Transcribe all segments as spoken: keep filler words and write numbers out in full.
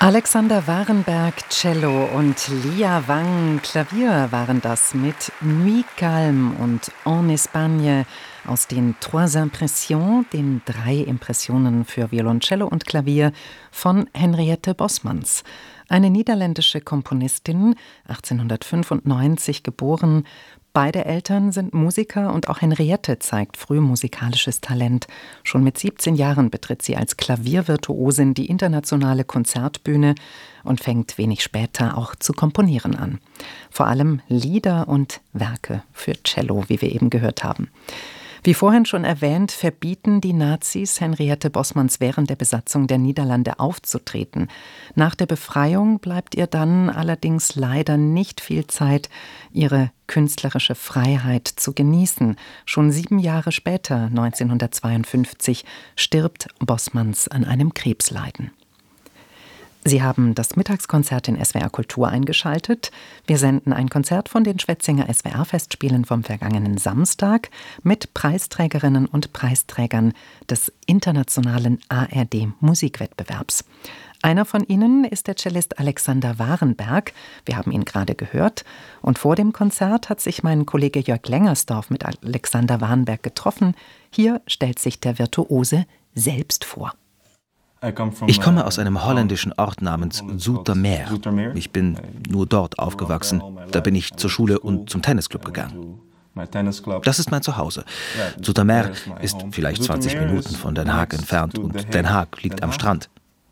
Alexander Warenberg Cello und Lia Wang Klavier waren das mit Nuit Calme und En Espagne aus den Trois Impressions, den drei Impressionen für Violoncello und Klavier von Henriette Bosmans. Eine niederländische Komponistin, achtzehnhundertfünfundneunzig geboren. Beide Eltern sind Musiker und auch Henriette zeigt früh musikalisches Talent. Schon mit siebzehn Jahren betritt sie als Klaviervirtuosin die internationale Konzertbühne und fängt wenig später auch zu komponieren an. Vor allem Lieder und Werke für Cello, wie wir eben gehört haben. Wie vorhin schon erwähnt, verbieten die Nazis Henriette Bosmans während der Besatzung der Niederlande aufzutreten. Nach der Befreiung bleibt ihr dann allerdings leider nicht viel Zeit, ihre künstlerische Freiheit zu genießen. Schon sieben Jahre später, neunzehnhundertzweiundfünfzig, stirbt Bosmans an einem Krebsleiden. Sie haben das Mittagskonzert in S W R Kultur eingeschaltet. Wir senden ein Konzert von den Schwetzinger S W R-Festspielen vom vergangenen Samstag mit Preisträgerinnen und Preisträgern des internationalen A R D-Musikwettbewerbs. Einer von ihnen ist der Cellist Alexander Warenberg. Wir haben ihn gerade gehört. Und vor dem Konzert hat sich mein Kollege Jörg Lengersdorf mit Alexander Warenberg getroffen. Hier stellt sich der Virtuose selbst vor. Ich komme aus einem holländischen Ort namens Zoetermeer. Ich bin nur dort aufgewachsen. Da bin ich zur Schule und zum Tennisclub gegangen. Das ist mein Zuhause. Zoetermeer ist vielleicht zwanzig Minuten von Den Haag entfernt und Den Haag liegt am Strand.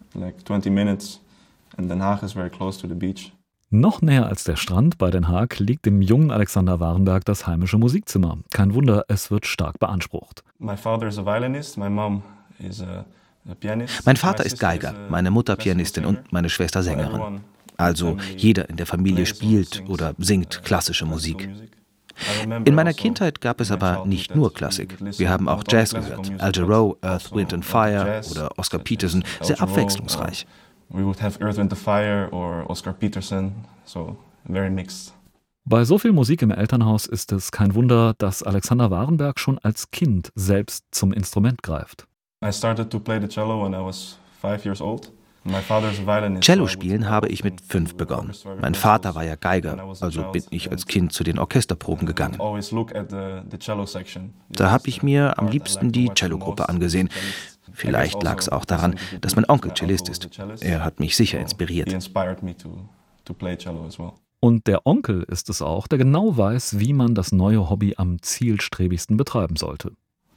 Noch näher als der Strand bei Den Haag liegt dem jungen Alexander Warenberg das heimische Musikzimmer. Kein Wunder, es wird stark beansprucht. Mein Vater ist Geiger, meine Mutter Pianistin und meine Schwester Sängerin. Also jeder in der Familie spielt oder singt klassische Musik. In meiner Kindheit gab es aber nicht nur Klassik. Wir haben auch Jazz gehört. Al Jarreau, Earth, Wind and Fire oder Oscar Peterson, sehr abwechslungsreich. Bei so viel Musik im Elternhaus ist es kein Wunder, dass Alexander Warenberg schon als Kind selbst zum Instrument greift. Cello spielen habe ich mit fünf begonnen. Mein Vater war ja Geiger, also bin ich als Kind zu den Orchesterproben gegangen. Da habe ich mir am liebsten die Cellogruppe angesehen. Vielleicht lag es auch daran, dass mein Onkel Cellist ist. Er hat mich sicher inspiriert. Und der Onkel ist es auch, der genau weiß, wie man das neue Hobby am zielstrebigsten betreiben sollte.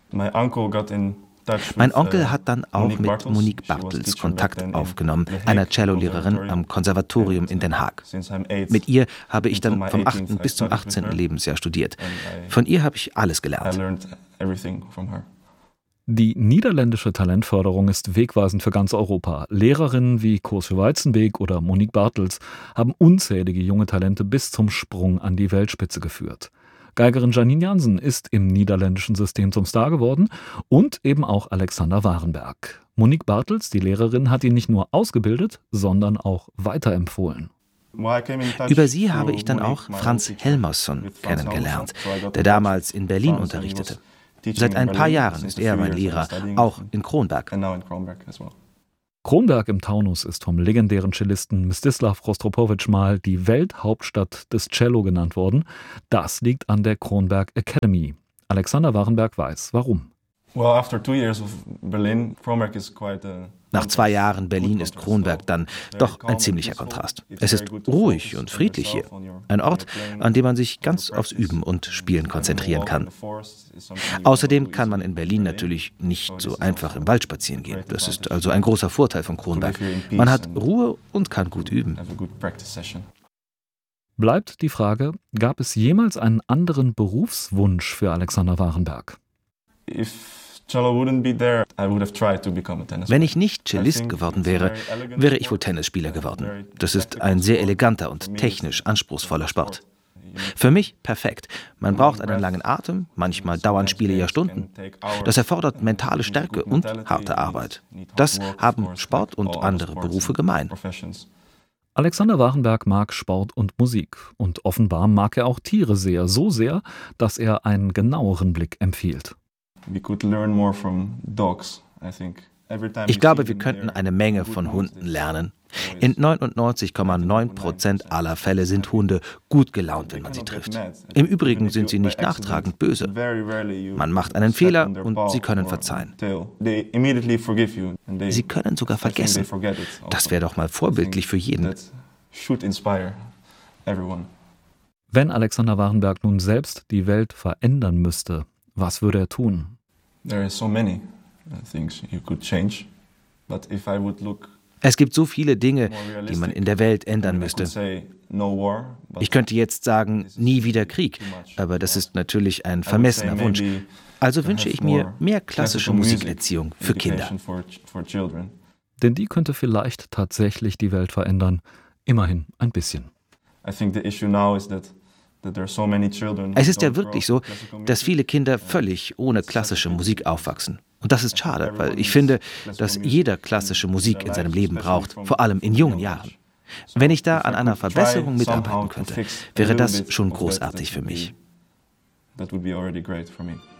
Mein Onkel hat dann auch mit Monique Bartels Kontakt aufgenommen, einer Cellolehrerin am Konservatorium in Den Haag. Mit ihr habe ich dann vom achten bis zum achtzehnten Lebensjahr studiert. Von ihr habe ich alles gelernt. Die niederländische Talentförderung ist wegweisend für ganz Europa. Lehrerinnen wie Koosje Weizenbeek oder Monique Bartels haben unzählige junge Talente bis zum Sprung an die Weltspitze geführt. Geigerin Janine Jansen ist im niederländischen System zum Star geworden und eben auch Alexander Warenberg. Monique Bartels, die Lehrerin, hat ihn nicht nur ausgebildet, sondern auch weiterempfohlen. Über sie habe ich dann auch Frans Helmersson kennengelernt, der damals in Berlin unterrichtete. Seit ein paar Jahren ist er mein Lehrer, auch in Kronberg. Kronberg im Taunus ist vom legendären Cellisten Mstislav Rostropowitsch mal die Welthauptstadt des Cello genannt worden. Das liegt an der Kronberg Academy. Alexander Warenberg weiß, warum. Nach zwei Jahren Berlin ist Kronberg dann doch ein ziemlicher Kontrast. Es ist ruhig und friedlich hier. Ein Ort, an dem man sich ganz aufs Üben und Spielen konzentrieren kann. Außerdem kann man in Berlin natürlich nicht so einfach im Wald spazieren gehen. Das ist also ein großer Vorteil von Kronberg. Man hat Ruhe und kann gut üben. Bleibt die Frage, gab es jemals einen anderen Berufswunsch für Alexander Warenberg? Wenn ich nicht Cellist geworden wäre, wäre ich wohl Tennisspieler geworden. Das ist ein sehr eleganter und technisch anspruchsvoller Sport. Für mich perfekt. Man braucht einen langen Atem, manchmal dauern Spiele ja Stunden. Das erfordert mentale Stärke und harte Arbeit. Das haben Sport und andere Berufe gemein. Alexander Warenberg mag Sport und Musik und offenbar mag er auch Tiere sehr, so sehr, dass er einen genaueren Blick empfiehlt. Ich glaube, wir könnten eine Menge von Hunden lernen. In neunundneunzig Komma neun Prozent aller Fälle sind Hunde gut gelaunt, wenn man sie trifft. Im Übrigen sind sie nicht nachtragend böse. Man macht einen Fehler und sie können verzeihen. Sie können sogar vergessen. Das wäre doch mal vorbildlich für jeden. Wenn Alexander Warenberg nun selbst die Welt verändern müsste, was würde er tun? Es gibt so viele Dinge, die man in der Welt ändern müsste. Ich könnte jetzt sagen, nie wieder Krieg, aber das ist natürlich ein vermessener Wunsch. Also wünsche ich mir mehr klassische Musikerziehung für Kinder. Denn die könnte vielleicht tatsächlich die Welt verändern, immerhin ein bisschen. Es ist ja wirklich so, dass viele Kinder völlig ohne klassische Musik aufwachsen. Und das ist schade, weil ich finde, dass jeder klassische Musik in seinem Leben braucht, vor allem in jungen Jahren. Wenn ich da an einer Verbesserung mitarbeiten könnte, wäre das schon großartig für mich. That would be already great for me.